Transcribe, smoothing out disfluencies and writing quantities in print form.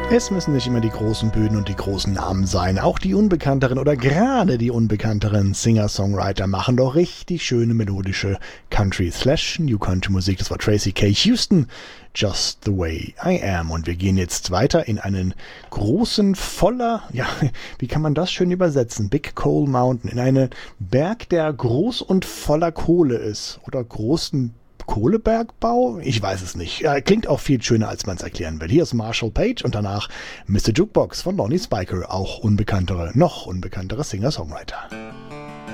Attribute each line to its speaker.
Speaker 1: Es müssen nicht immer die großen Bühnen und die großen Namen sein. Auch die unbekannteren oder gerade die unbekannteren Singer-Songwriter machen doch richtig schöne melodische Country/New Country Musik. Das war Tracy K. Houston, Just the Way I Am. Und wir gehen jetzt weiter in einen großen, voller, ja, wie kann man das schön übersetzen? Big Coal Mountain. In einen Berg, der groß und voller Kohle ist. Oder großen Kohlebergbau? Ich weiß es nicht. Klingt auch viel schöner, als man es erklären will. Hier ist Marshall Page und danach Mr. Jukebox von Lonnie Spiker, auch noch unbekanntere Singer-Songwriter.